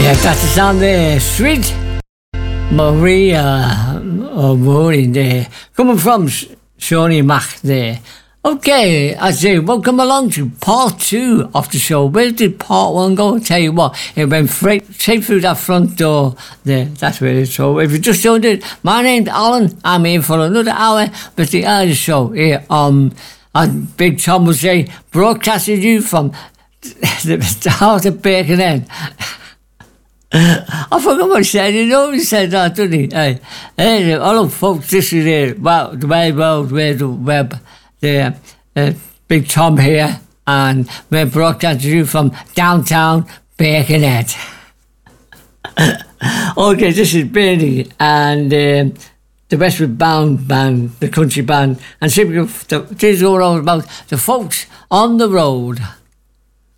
That is on the street. Maria O'Rourke there. Coming from Shawnee Mac there. Okay, I say, welcome along to part 2 of the show. Where did part 1 go? I'll tell you what, it went straight through that front door there. That's where it is. So if you just tuned in, my name's Alan. I'm here for another hour with the Irish Show here on Big Tom will say, broadcasting you from the heart of Birkenhead. I forgot what he said. He always said that, didn't he? Hey, hello, folks. This is the Wide World Web. The Big Tom here, and we're broadcasting you from downtown Birkenhead. Okay, this is Bernie and the Westwood Bound Band, the country band, and these are all about the folks on the road.